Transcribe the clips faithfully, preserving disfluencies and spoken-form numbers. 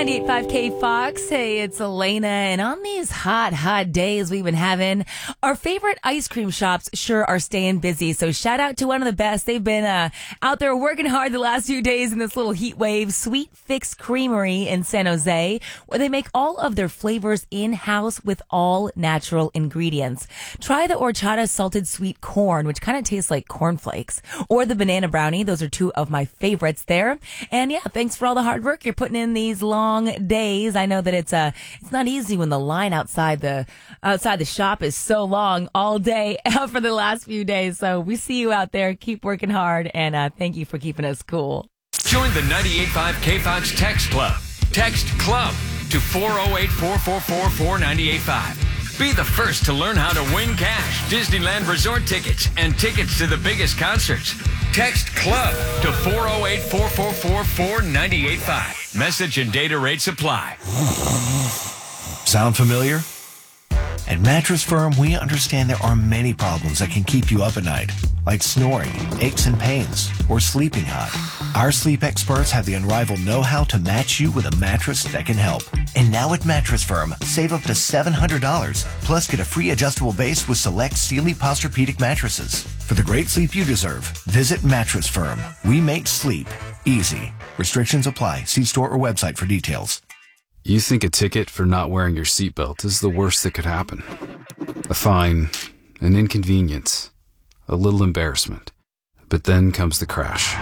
ninety-eight point five K Fox. Hey, it's Elena. And on these hot, hot days we've been having, our favorite ice cream shops sure are staying busy. So shout out to one of the best. They've been uh, out there working hard the last few days in this little heat wave. Sweet Fix Creamery in San Jose, where they make all of their flavors in-house with all natural ingredients. Try the horchata salted sweet corn, which kind of tastes like cornflakes, or the banana brownie. Those are two of my favorites there. And yeah, thanks for all the hard work you're putting in these long days. I know that it's uh it's not easy when the line outside the outside the shop is so long all day for the last few days. So we see you out there. Keep working hard, and uh, thank you for keeping us cool. Join the ninety-eight point five K Fox Text Club. Text CLUB to four oh eight, four four four, four nine eight five. Be the first to learn how to win cash, Disneyland Resort tickets, and tickets to the biggest concerts. Text CLUB to four oh eight, four four four, four nine eight five. Message and data rates apply. Sound familiar? At Mattress Firm, we understand there are many problems that can keep you up at night, like snoring, aches and pains, or sleeping hot. Our sleep experts have the unrivaled know-how to match you with a mattress that can help. And now at Mattress Firm, save up to seven hundred dollars, plus get a free adjustable base with select Sealy Posturepedic mattresses. For the great sleep you deserve, visit Mattress Firm. We make sleep easy. Restrictions apply. See store or website for details. You think a ticket for not wearing your seatbelt is the worst that could happen. A fine, an inconvenience, a little embarrassment. But then comes the crash.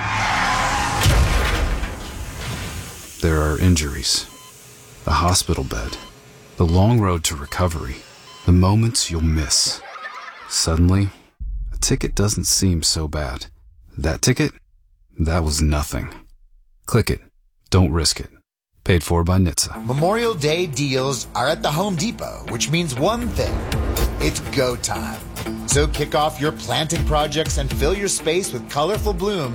There are injuries, a hospital bed, the long road to recovery, the moments you'll miss. Suddenly, a ticket doesn't seem so bad. That ticket? That was nothing. Click it. Don't risk it. Paid for by N H T S A. Memorial Day deals are at the Home Depot, which means one thing. It's go time. So kick off your planting projects and fill your space with colorful blooms